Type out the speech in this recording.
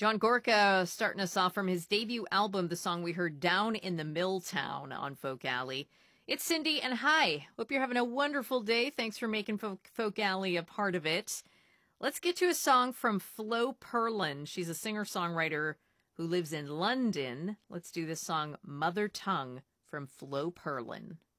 John Gorka starting us off from his debut album, the song we heard, Down in the Milltown, on Folk Alley. It's Cindy, and hi. Hope you're having a wonderful day. Thanks for making Folk Alley a part of it. Let's get to a song from Flo Perlin. She's a singer-songwriter who lives in London. Let's do this song, Mother Tongue, from Flo Perlin.